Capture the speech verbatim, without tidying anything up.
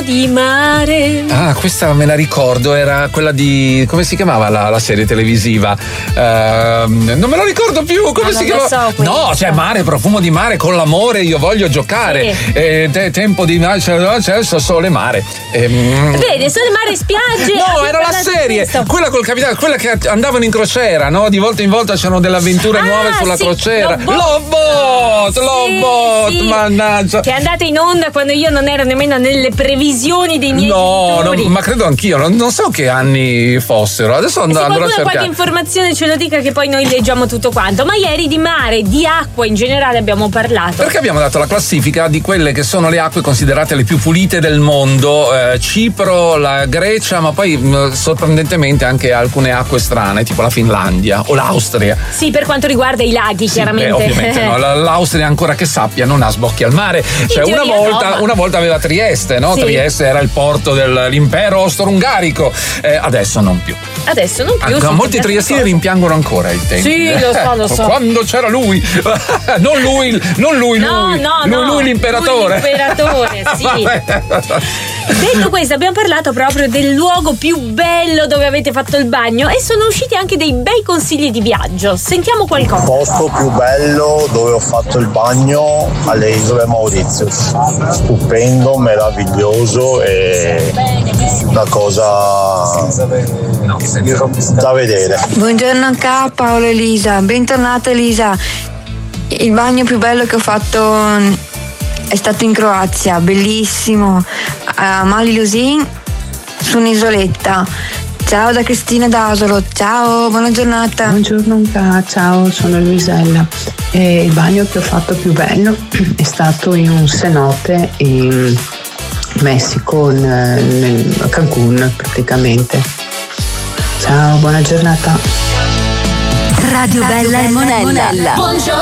di mare. Ah, questa me la ricordo, era quella di, come si chiamava la, la serie televisiva? Uh, non me lo ricordo più, come ah, si chiama? So, no, cioè mare, profumo di mare, con l'amore io voglio giocare. Sì. Eh, te, tempo di mare, c'è, c'è sole mare. Eh, Vedi, sole mare e spiagge. No, era la serie, quella col capitano, quella che andavano in crociera, no? Di volta in volta c'erano delle avventure ah, nuove sulla sì, crociera. Lobot, Lobot, sì, sì. mannaggia. Che è andata in onda quando io non ero nemmeno nelle previsioni dei miei no, genitori. No, ma credo anch'io, non, non so che anni fossero. Adesso and- andrò a cercare. Se qualcuno qualche informazione ce lo dica, che poi noi leggiamo tutto quanto. Ma ieri di mare, di acqua in generale abbiamo parlato. Perché abbiamo dato la classifica di quelle che sono le acque considerate le più pulite del mondo. Eh, Cipro, la Grecia, ma poi mh, sorprendentemente anche alcune acque strane, tipo la Finlandia o l'Austria. Sì, per quanto riguarda i laghi, sì, chiaramente. Beh, ovviamente no. L'Austria, ancora che sappia, non ha sbocchi al mare. Cioè, una volta, no, una volta aveva Trieste, no? Sì. Trieste era il porto dell'impero austro-ungarico. Eh, adesso non più. Adesso non più. Ah, molti triestini rimpiangono ancora il tempo. Sì, lo so, lo so. Quando c'era lui, non lui, non lui, no, lui, no, lui, no. lui l'imperatore. Lui l'imperatore, sì. Detto questo, abbiamo parlato proprio del luogo più bello dove avete fatto il bagno e sono usciti anche dei bei consigli di viaggio. Sentiamo qualcosa. Il posto più bello dove ho fatto il bagno alle isole Mauritius. Stupendo, meraviglioso e una cosa da vedere. Buongiorno a K, Paolo e Elisa, bentornata Elisa. Il bagno più bello che ho fatto è stato in Croazia, bellissimo, a Mali Lusin, su un'isoletta. Ciao da Cristina D'Asolo, ciao, buona giornata. Buongiorno K, ciao, sono Luisella. E il bagno che ho fatto più bello è stato in un cenote in Messico, nel Cancun praticamente. Ciao, buona giornata. Radio Bella e Monella. Buongiorno